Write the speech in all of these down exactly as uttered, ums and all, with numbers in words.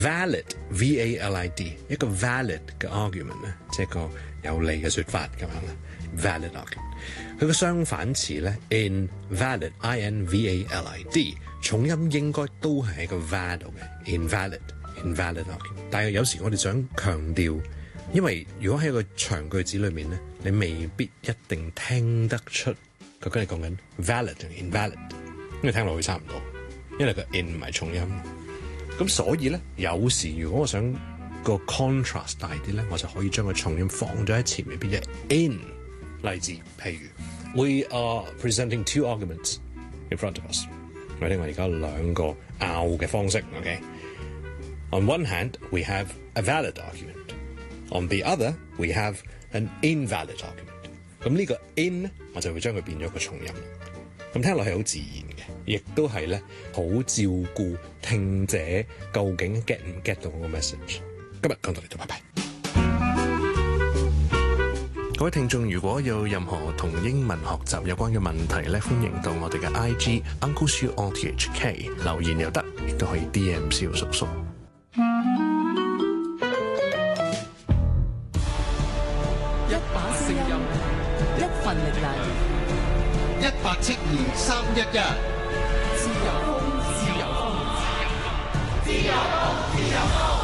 valid V A L I D 一個 valid 嘅 argument 咧，即係個有利嘅説法咁樣啦。valid argument 佢個相反詞咧 invalid I N V A L I D 重音應該都係喺個 valid 嘅 invalid invalid argument， 但係有時我哋想強調，因為如果喺個長句子裏面咧，你未必一定聽得出佢跟住講緊 valid 同 invalid， 因為聽落去差唔多，因為個 in 唔係重音。咁所以咧，有時如果我想個 contrast 大啲咧，我就可以將個重音放咗喺前面，變咗 in。例子譬如 We are presenting two arguments in front of us， 我哋我而家兩個拗嘅方式 ，OK。On one hand, we have a valid argument. On the other, we have an invalid argument. 咁呢個 in 咧，我就會將佢變咗個重音。咁聽落係好自然嘅，亦都係咧好照顧聽者究竟 get 唔 get 到我個 message。今日講到呢度，拜拜。各位聽眾，如果有任何同英文學習有關嘅問題咧，歡迎到我哋嘅 I G Uncle Siu O T H K 留言又得，亦都可以 D M 蕭叔叔。 一把聲音，一份力量， 一八七二三一一。 自由風，自由風，自由風，自由風，自由風。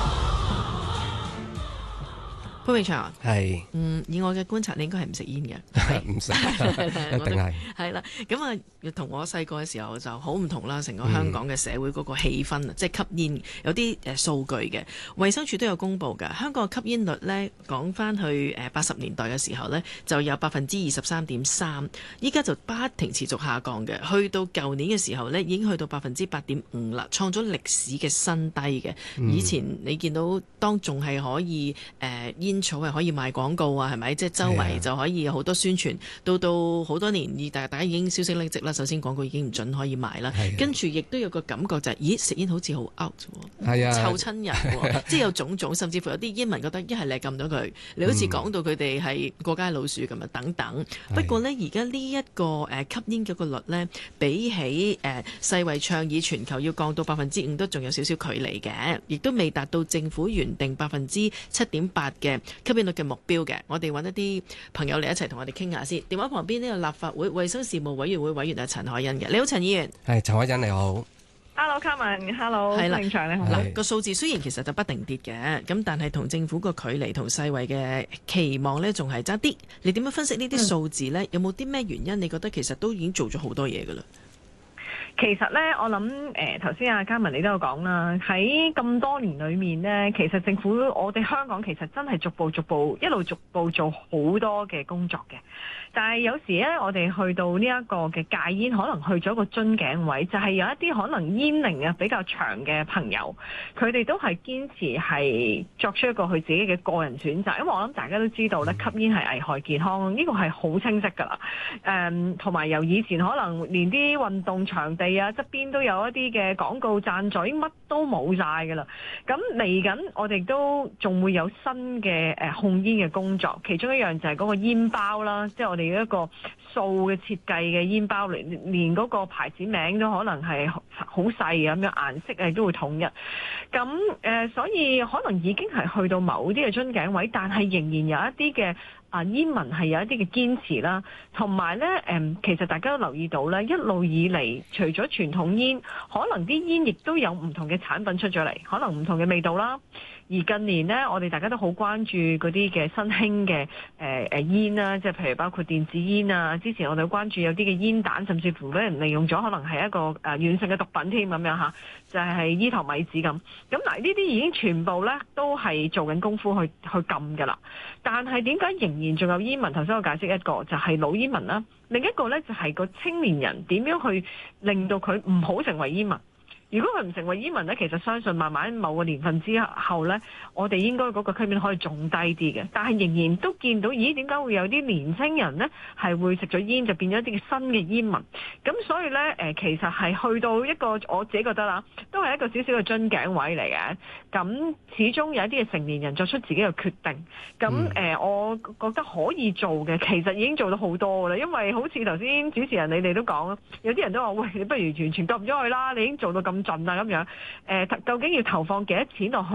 潘永祥係， 嗯，以我嘅觀察，你應該係唔食煙嘅， 唔使，一定係。 係啦，咁啊，同我細個嘅時候就好唔同啦。成個香港嘅社會嗰個氣氛啊，嗯、即係吸煙有啲誒數據嘅，衛生署都有公布㗎。香港嘅吸煙率呢，講翻去誒八十年代嘅時候呢，就有百分之二十三點三，依家就不停持續下降嘅。去到舊年嘅時候呢，已經去到百分之八點五啦，創咗歷史嘅新低嘅。嗯、以前你見到當仲係可以誒、呃、煙草係可以賣廣告啊，係咪？即係周圍就可以有好多宣傳。到到好多年，而大大家已經消息匿跡啦。首先廣告已經唔準可以賣啦，跟住亦都有個感覺就係、是，咦，食煙好似好 out 喎， 係啊， 臭親人喎，即係有種種，甚至乎有啲煙民覺得一係你撳到佢，你好似講到佢哋係過街老鼠咁啊等等。不過呢，而家呢一個誒、呃、吸煙嘅個率呢，比起誒、呃、世衛倡議全球要降到百分之五，都仲有少少距離嘅，亦都未達到政府原定百分之七點八嘅吸煙率嘅目標嘅。我哋揾一啲朋友嚟一齊同我哋傾下先。電話旁邊呢個立法會衛生事務委員會委員係陳凱欣嘅。你好，陳議員。 係，陳凱欣你好。 Hello Carmen，Hello 正常你好。 嗱，個數字雖然其實就不定跌嘅，咁但係同政府個距離同世衛嘅期望呢，仲係差啲。你點樣分析呢啲數字呢？嗯、有冇啲咩原因？你覺得其實都已經做咗好多嘢噶啦？ 其實咧，我諗誒頭先阿嘉文你都有講啦，喺咁多年裏面呢，其實政府我哋香港其實真係逐步逐步一路逐步做好多嘅工作嘅。但係有時咧，我哋去到呢一個嘅戒煙，可能去咗個樽頸位，就係、是、有一啲可能煙齡啊比較長嘅朋友，佢哋都係堅持係作出一個佢自己嘅個人選擇。因為我諗大家都知道咧，吸煙係危害健康，呢、這個係好清晰㗎啦。誒、嗯，同埋由以前可能連啲運動場地啊，側邊都有一啲嘅廣告贊助，乜都冇晒噶啦。咁嚟緊，我哋都仲會有新嘅誒控煙嘅工作，其中一樣就係嗰個煙包啦，即係我哋一個塑嘅設計嘅煙包，連連嗰個牌子名都可能係好細咁樣，顏色誒都會統一。咁誒、呃，所以可能已經係去到某啲嘅樽頸位，但係仍然有一啲嘅。啊！煙民係有一啲嘅堅持啦，同埋咧誒，其實大家都留意到咧，一路以嚟，除咗傳統煙，可能啲煙亦都有唔同嘅產品出咗嚟，可能唔同嘅味道啦。而近年呢，我哋大家都好關注嗰啲嘅新興嘅誒誒煙啦，即係譬如包括電子煙啊。之前我哋關注有啲嘅煙彈，甚至乎俾人利用咗，可能係一個誒軟性嘅毒品添咁樣嚇，就係、是、伊糖米酯咁。咁嗱，呢啲已經全部咧都係做緊功夫去去禁㗎啦。但係點解仍然仲有煙民？頭先我解釋一個就係、是、老煙民啦，另一個咧就係、是、個青年人點樣去令到佢唔好成為煙民。如果佢唔成為煙民呢，其實相信慢慢某個年份之後呢，我哋應該嗰個吸煙可以仲低啲嘅。但係仍然都見到，咦？點解會有啲年輕人呢係會食咗煙就變咗一啲新嘅煙民？咁所以呢，誒、呃，其實係去到一個我自己覺得啦，都係一個少少嘅樽頸位嚟嘅。咁始終有一啲嘅成年人作出自己嘅決定。咁誒、呃，我覺得可以做嘅，其實已經做到好多啦。因為好似頭先主持人你哋都講，有啲人都話：喂，你不如完全禁咗佢啦！你已經做到咁咁盡啊咁樣？誒、呃，究竟要投放幾多錢落去？